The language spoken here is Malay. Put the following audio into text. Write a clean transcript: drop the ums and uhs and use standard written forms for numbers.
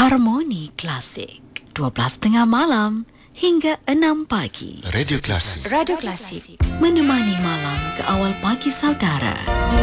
Harmoni Klasik 12.30 malam hingga 6 pagi. Radio Klasik. Radio Klasik menemani malam ke awal pagi saudara.